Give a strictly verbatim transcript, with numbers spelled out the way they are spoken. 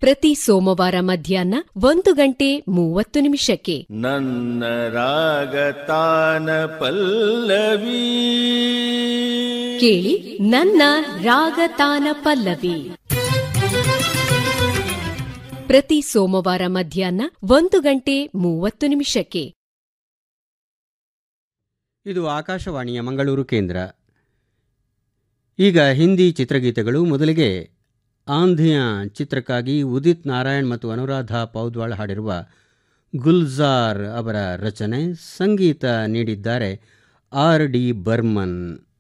ಪ್ರತಿ ಸೋಮವಾರ ಮಧ್ಯಾಹ್ನ ಒಂದು ಗಂಟೆ ಮೂವತ್ತು ನಿಮಿಷಕ್ಕೆ. ನನ್ನ ರಾಗತಾನ ಪಲ್ಲವಿ ಕೇಳಿ ನನ್ನ ರಾಗತಾನ ಪಲ್ಲವಿ ಪ್ರತಿ ಸೋಮವಾರ ಮಧ್ಯಾಹ್ನ ಒಂದು ಗಂಟೆ ಮೂವತ್ತು ನಿಮಿಷಕ್ಕೆ. ಇದು ಆಕಾಶವಾಣಿಯ ಮಂಗಳೂರು ಕೇಂದ್ರ. ಈಗ ಹಿಂದಿ ಚಿತ್ರಗೀತೆಗಳು. ಮೊದಲಿಗೆ ಆಂಧಿಯಾ ಚಿತ್ರಕ್ಕಾಗಿ ಉದಿತ್ ನಾರಾಯಣ್ ಮತ್ತು ಅನುರಾಧ ಪೌದ್ವಾಳ್ ಹಾಡಿರುವ ಗುಲ್ಜಾರ್ ಅವರ ರಚನೆ, ಸಂಗೀತ ನೀಡಿದ್ದಾರೆ ಆರ್ ಡಿ ಬರ್ಮನ್.